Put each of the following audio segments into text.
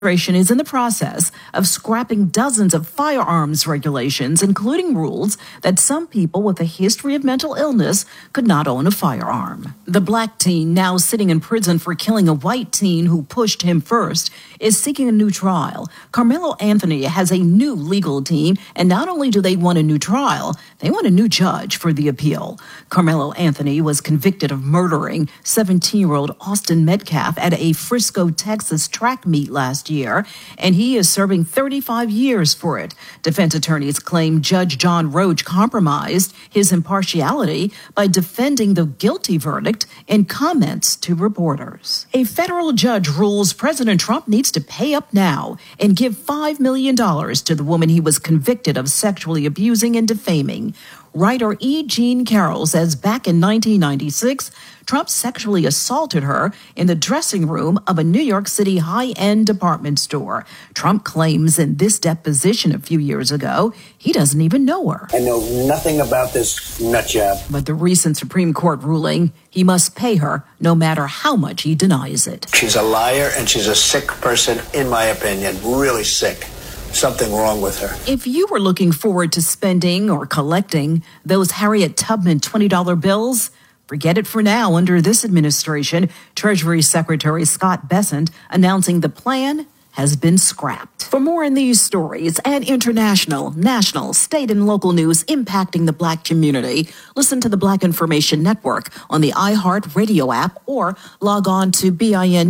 administration is in the process of scrapping dozens of firearms regulations, including rules that some people with a history of mental illness could not own a firearm. The black teen, now sitting in prison for killing a white teen who pushed him first, is seeking a new trial. Carmelo Anthony has a new legal team, and not only do they want a new trial, they want a new judge for the appeal. Carmelo Anthony was convicted of murdering 17-year-old Austin Metcalf at a Frisco, Texas track meet last year, and he is serving 35 years for it. Defense attorneys claim Judge John Roach compromised his impartiality by defending the guilty verdict in comments to reporters. A federal judge rules President Trump needs to pay up now and give $5 million to the woman he was convicted of sexually abusing and defaming. Writer E. Jean Carroll says back in 1996, Trump sexually assaulted her in the dressing room of a New York City high-end department store. Trump claims in this deposition a few years ago, he doesn't even know her. I know nothing about this nut job. But the recent Supreme Court ruling, he must pay her no matter how much he denies it. She's a liar and she's a sick person, in my opinion, really sick. Something wrong with her. If you were looking forward to spending or collecting those Harriet Tubman $20 bills, forget it for now under this administration. Treasury Secretary Scott Bessent announcing the plan has been scrapped. For more on these stories and international, national, state, and local news impacting the Black community, listen to the Black Information Network on the iHeart Radio app or log on to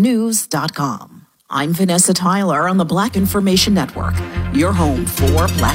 BINnews.com. I'm Vanessa Tyler on the Black Information Network, your home for Black